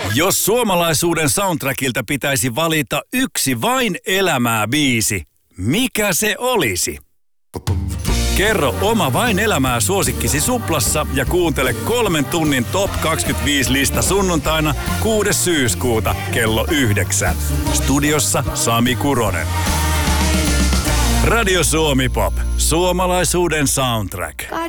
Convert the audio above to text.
Jos suomalaisuuden soundtrackilta pitäisi valita yksi vain elämää biisi, mikä se olisi? Kerro oma vain elämää suosikkisi Suplassa ja kuuntele 3 tunnin Top 25 lista sunnuntaina 6. syyskuuta kello 9. Studiossa Sami Kuronen. Radio Suomi Pop. Suomalaisuuden soundtrack.